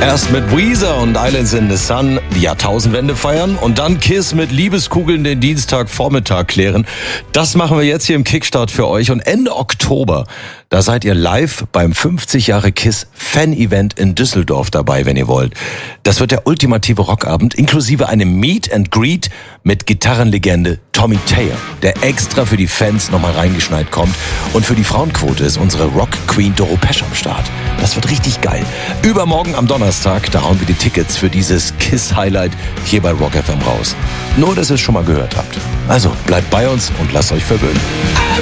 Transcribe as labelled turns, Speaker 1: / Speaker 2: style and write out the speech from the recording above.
Speaker 1: Erst mit Weezer und Islands in the Sun die Jahrtausendwende feiern und dann KISS mit Liebeskugeln den Dienstagvormittag klären. Das machen wir jetzt hier im Kickstart für euch. Und Ende Oktober, da seid ihr live beim 50 Jahre KISS Fan-Event in Düsseldorf dabei, wenn ihr wollt. Das wird der ultimative Rockabend, inklusive einem Meet and Greet mit Gitarrenlegende Tommy Thayer, der extra für die Fans nochmal reingeschneit kommt. Und für die Frauenquote ist unsere Rock-Queen Doro Pesch am Start. Das wird richtig geil. Übermorgen am Donnerstag, da hauen wir die Tickets für dieses KISS-Highlight hier bei Rock FM raus. Nur, dass ihr es schon mal gehört habt. Also, bleibt bei uns und lasst euch verwöhnen.